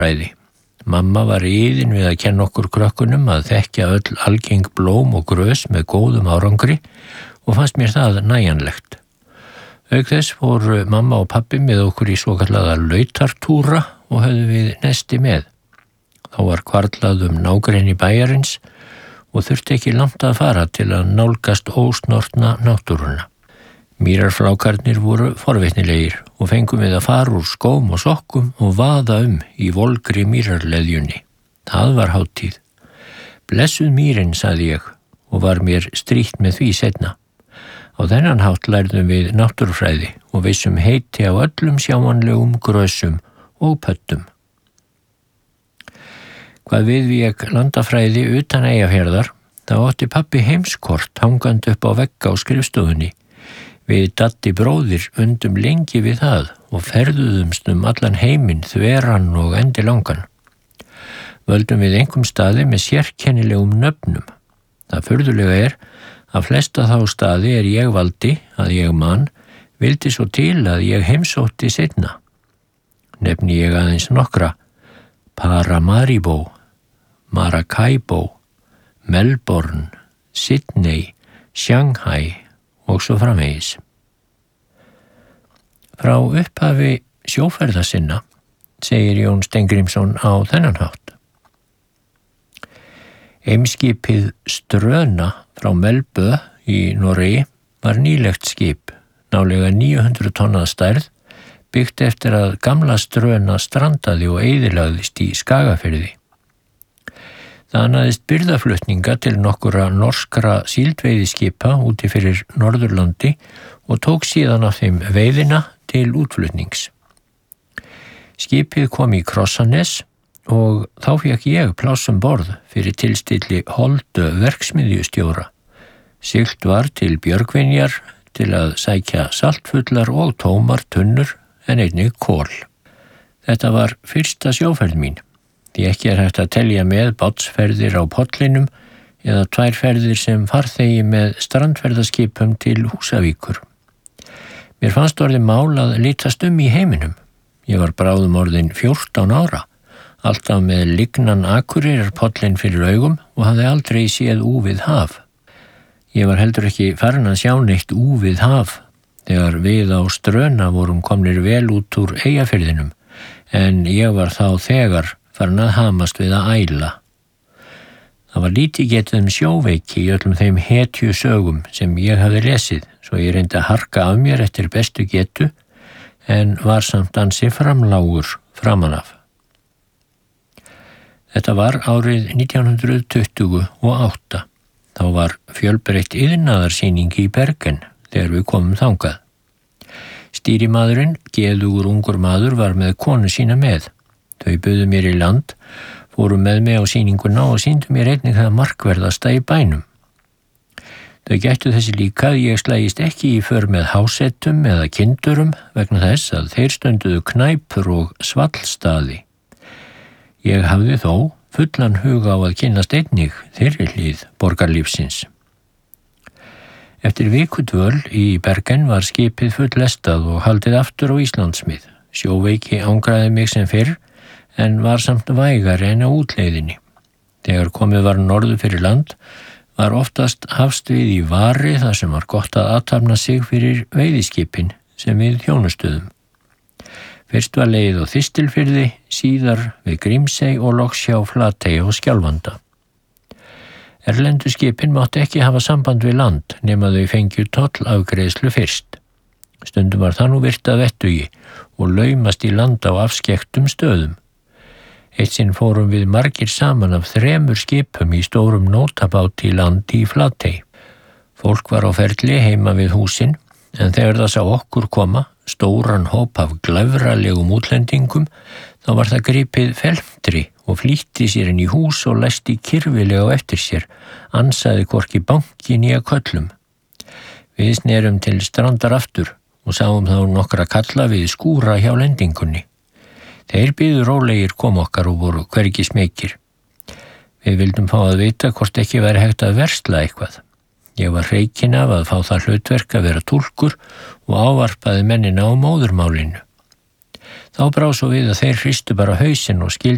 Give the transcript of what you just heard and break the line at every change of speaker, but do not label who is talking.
náttúrufræði. Mamma var iðin við að kenna okkur krökkunum að þekkja öll algeng blóm og grös með góðum árangri og fannst mér það nægjanlegt. Auk þess fóru mamma og pabbi með okkur í svokallaða lautartúra og höfðu við nesti með. Þá var kvarlað nágrenni bæjarins og þurfti ekki langt að fara til að nálgast ósnortna náttúruna. Mýrarflákarnir voru forvitnilegir og fengum við að fara úr skóm og sokkum og vaða í volgri mýrarleðjunni. Það var hátíð. Blessuð mýrin, sagði ég og var mér strítt með því seinna. Á þennan hátt lærðum við náttúrufræði og vissum heiti á öllum sjáanlegum grösum og pöttum. Hvað við landafræði utan Eyjafjarðar, þá átti pabbi heimskort hangandi upp á vegg á skrifstofunni. Við Daddi bróðir undum lengi við það og ferðuðumst allan heiminn þveran og endilangan. Völdum við einhverjum staði með sérkennilegum nöfnum. Það furðulega að flesta þá staði ég valdi að ég man, vildi svo til að ég heimsótti seinna. Nefni ég aðeins nokkra: Paramaribo, Maracaibo, Melbourne, Sydney, Shanghai og svo framvegis. Frá upphafi sjóferða sinna segir Jón Steingrímsson á þennan hátt. Eimskipið Ströna frá Melbö í Noregi var nýlegt skip, nálega 900 tonna að stærð, byggt eftir að gamla Ströna strandaði og eyðilagðist í Skagafirði. Það annaðist birgðaflutninga til nokkura norskra síldveiðiskipa úti fyrir Norðurlandi og tók síðan af þeim veiðina til útflutnings. Skipið kom í Krossanes og þá fékk ég pláss borð fyrir tilstilli Holdu verksmiðjustjóra. Siglt var til Björgvinjar til að sækja saltfullar og tómar tunnur en einnig kol. Þetta var fyrsta sjóferð mín. Því ekki hægt að telja með bátsferðir á pollinum eða 2 ferðir sem farþegi með strandferðaskipum til Húsavíkur. Mér fannst orðið mál að litast í heiminum. Ég var bráðum orðin 14 ára, alltaf með lignan Akureyrarpollin fyrir augum og hafði aldrei séð úfið haf. Ég var heldur ekki farin að sjá neitt úfið haf þegar við á Ströna vorum komnir vel út úr Eyjafirðinum, en ég var þá þegar farin að hamast við að æla. Það var lítið getið sjóveiki í öllum þeim hetju sögum sem ég hafði lesið, svo ég reyndi að harka af mér eftir bestu getu, en var samt ansi framlágur framan af. Þetta var árið 1928. Þá var fjölbreytt iðnaðarsýning í Bergen þegar við komum þangað. Stýrimaðurinn, geðugur ungur maður, var með konu sína með. Þau buðu mér í land, fóru með mig á sýninguna og sýndu mér einnig það markverðasta í bænum. Þau gættu þessi líka að ég slægist ekki í för með hásettum eða kindurum vegna þess að þeir stönduðu knæpur og svallstaði. Ég hafði þó fullan huga á að kynnast einnig þeirri hlið borgarlífsins. Eftir vikudvöl í Bergen var skipið fullestað og haldið aftur á Íslandsmið. Sjóveiki angraði mig sem fyrr, en var samt vægari en á útleiðinni. Þegar komið var norður fyrir land, var oftast hafst við í vari þar sem var gott að athafna sig fyrir veiðiskipin sem við þjónustuðum. Fyrst var leið á Þistilfirði, síðar við Grímsey og loks hjá Flatey og Skjálfanda. Erlendu skipin mátti ekki hafa samband við land nema þau fengju tollafgreiðslu fyrst. Stundum var það nú virt að vettugi og laumast í land á afskekktum stöðum. Eitt sinn fórum við margir saman af 3 skipum í stórum nótabáti í landi í Flatey. Fólk var á ferli heima við húsin, en þegar það sá okkur koma, stóran hóp af glæfralegum útlendingum, þá var það gripið felmtri og flýtti sér inn í hús og læsti kyrfilega á eftir sér, ansaði hvorki bankin í að köllum. Við snerum til strandar aftur og sáum þá nokkra kalla við skúra hjá lendingunni. Þeir biðu rólegir kom okkar og voru hvergi smekir. Við vildum fá að vita hvort ekki væri hægt að versla eitthvað. Ég var hreykinn af að fá það hlutverk að vera túlkur og ávarpaði mennina á móðurmálinu. Þá brá svo við að þeir hristu bara hausinn og skildu